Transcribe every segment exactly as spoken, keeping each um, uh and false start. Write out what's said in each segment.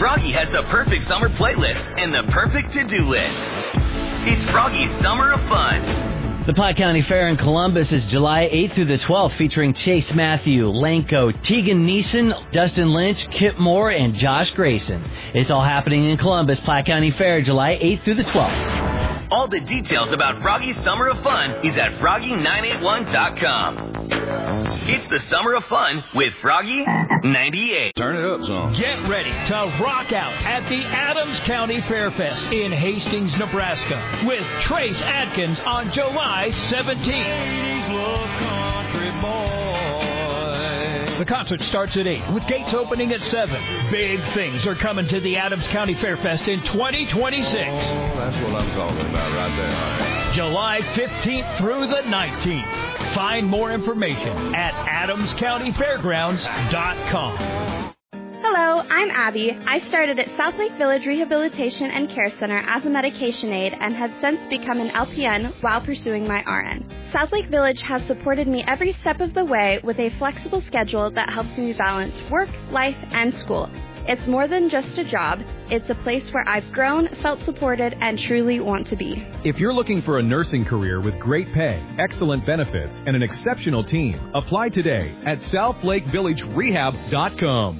Froggy has the perfect summer playlist and the perfect to-do list. It's Froggy's Summer of Fun. The Pike County Fair in Columbus is July eighth through the twelfth, featuring Chase Matthew, Lanco, Tegan Neeson, Dustin Lynch, Kip Moore, and Josh Grayson. It's all happening in Columbus. Pike County Fair, July eighth through the twelfth. All the details about Froggy's Summer of Fun is at froggy nine eight one dot com. It's the Summer of Fun with Froggy ninety-eight. Turn it up some. Get ready to rock out at the Adams County Fairfest in Hastings, Nebraska with Trace Adkins on July seventeenth. The concert starts at eight with gates opening at seven. Big things are coming to the Adams County Fairfest in twenty twenty-six. Oh, that's what I'm talking about right there. July fifteenth through the nineteenth. Find more information at adams county fairgrounds dot com. Hello, I'm Abby. I started at South Lake Village Rehabilitation and Care Center as a medication aide and have since become an L P N while pursuing my R N. South Lake Village has supported me every step of the way with a flexible schedule that helps me balance work, life, and school. It's more than just a job. It's a place where I've grown, felt supported, and truly want to be. If you're looking for a nursing career with great pay, excellent benefits, and an exceptional team, apply today at south lake village rehab dot com.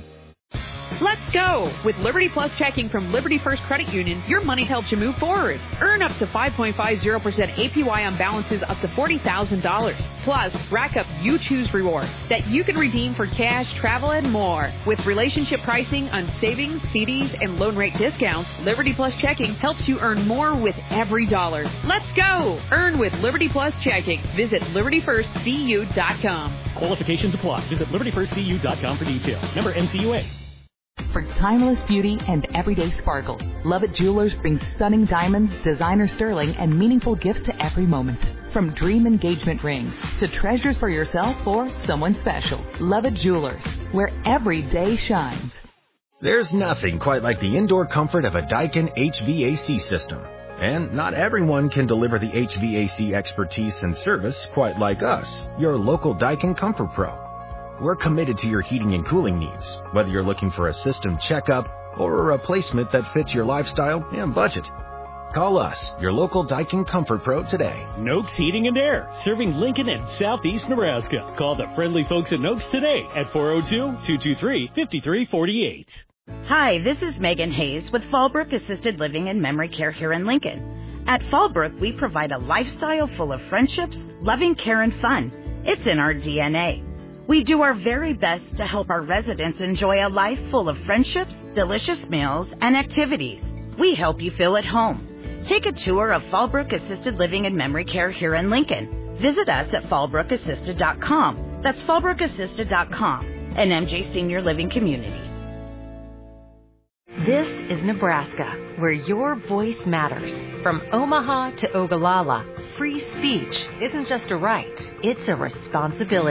Let's go! With Liberty Plus checking from Liberty First Credit Union, your money helps you move forward. Earn up to five point five zero percent A P Y on balances up to forty thousand dollars. Plus, rack up You Choose rewards that you can redeem for cash, travel, and more. With relationship pricing on savings, C Ds, and loan rate discounts, Liberty Plus checking helps you earn more with every dollar. Let's go! Earn with Liberty Plus checking. Visit liberty first c u dot com. Qualifications apply. Visit liberty first c u dot com for details. Member N C U A. For timeless beauty and everyday sparkle, Lovett Jewelers brings stunning diamonds, designer sterling, and meaningful gifts to every moment. From dream engagement rings to treasures for yourself or someone special, Lovett Jewelers, where every day shines. There's nothing quite like the indoor comfort of a Daikin H V A C system. And not everyone can deliver the H V A C expertise and service quite like us, your local Daikin Comfort Pro. We're committed to your heating and cooling needs, whether you're looking for a system checkup or a replacement that fits your lifestyle and budget. Call us, your local Daikin Comfort Pro, today. Noakes Heating and Air, serving Lincoln and southeast Nebraska. Call the friendly folks at Noakes today at four oh two, two two three, five three four eight. Hi, this is Megan Hayes with Fallbrook Assisted Living and Memory Care here in Lincoln. At Fallbrook, we provide a lifestyle full of friendships, loving care, and fun. It's in our D N A. We do our very best to help our residents enjoy a life full of friendships, delicious meals, and activities. We help you feel at home. Take a tour of Fallbrook Assisted Living and Memory Care here in Lincoln. Visit us at fallbrook assisted dot com. That's fallbrook assisted dot com, an M J Senior Living community. This is Nebraska, where your voice matters. From Omaha to Ogallala, free speech isn't just a right, it's a responsibility.